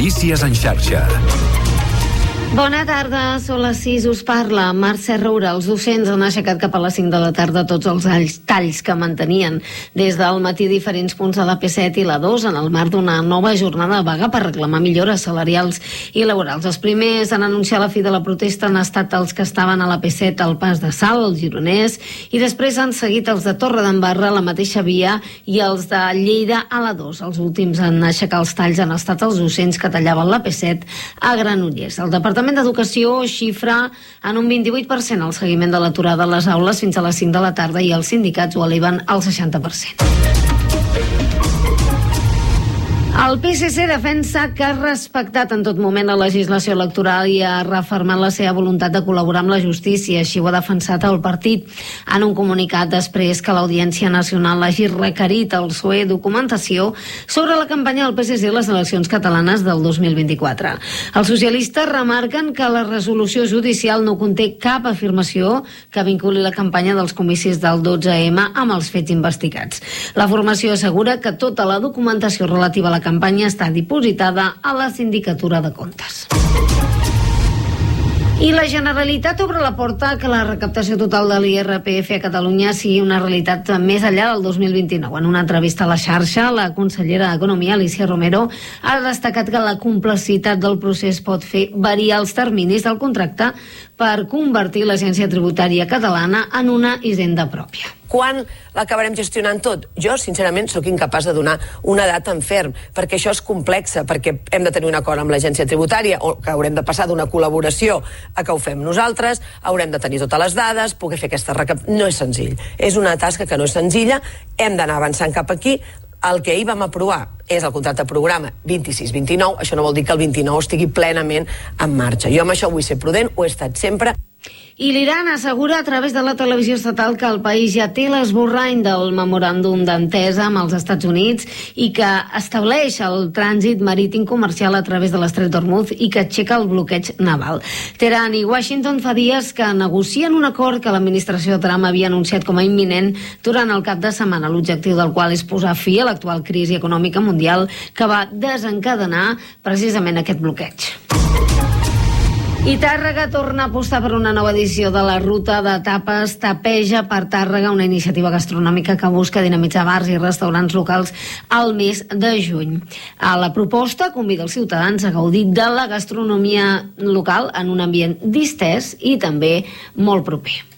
Notícies en xarxa. Bona tarda, són les 6, us parla Mercè Roura. Els docents han aixecat cap a les 5 de la tarda tots els talls que mantenien des del matí diferents punts de la P7 i la 2 en el marc d'una nova jornada de vaga per reclamar millores salarials i laborals. Els primers en anunciar la fi de la protesta han estat els que estaven a la P7 al Pas de Salt, el Gironès, i després han seguit els de Torredembarra, la mateixa via, i els de Lleida a la 2. Els últims en aixecar els talls han estat els docents que tallaven la P7 a Granollers. El Departament d'Educació xifra en un 28% el seguiment de l'aturada a les aules fins a les 5 de la tarda i els sindicats ho eleven al 60%. El PSC defensa que ha respectat en tot moment la legislació electoral i ha refermat la seva voluntat de col·laborar amb la justícia. Així ho ha defensat el partit en un comunicat després que l'Audiència Nacional hagi requerit al PSOE documentació sobre la campanya del PSC a les eleccions catalanes del 2024. Els socialistes remarquen que la resolució judicial no conté cap afirmació que vinculi la campanya dels comicis del 12M amb els fets investigats. La formació assegura que tota la documentació relativa a la campanya està dipositada a la Sindicatura de Comptes. I la Generalitat obre la porta que la recaptació total de l'IRPF a Catalunya sigui una realitat més enllà del 2029. En una entrevista a la xarxa, la consellera d'Economia, Alícia Romero, ha destacat que la complexitat del procés pot fer variar els terminis del contracte per convertir l'Agència Tributària Catalana en una hisenda pròpia. Quan l'acabarem gestionant tot? Jo, sincerament, sóc incapaç de donar una data en ferm, perquè això és complex, perquè hem de tenir un acord amb l'Agència Tributària, o que haurem de passar d'una col·laboració a que ho fem nosaltres, haurem de tenir totes les dades, poder fer aquesta recaptació. No és senzill. És una tasca que no és senzilla, hem d'anar avançant cap aquí. El que ahir vam aprovar és el contracte programa 26-29, això no vol dir que el 29 estigui plenament en marxa. Jo amb això vull ser prudent, ho he estat sempre. I l'Iran assegura a través de la televisió estatal que el país ja té l'esborrany del memoràndum d'entesa amb els Estats Units i que estableix el trànsit marítim comercial a través de l'Estret d'Hormuz i que aixeca el bloqueig naval. Teheran i Washington fa dies que negocien un acord que l'administració de Trump havia anunciat com a imminent durant el cap de setmana, l'objectiu del qual és posar fi a l'actual crisi econòmica mundial que va desencadenar precisament aquest bloqueig. I Tàrrega torna a apostar per una nova edició de la ruta de tapes Tapeja per Tàrrega, una iniciativa gastronòmica que busca dinamitzar bars i restaurants locals al mes de juny. A la proposta convida els ciutadans a gaudir de la gastronomia local en un ambient distès i també molt proper.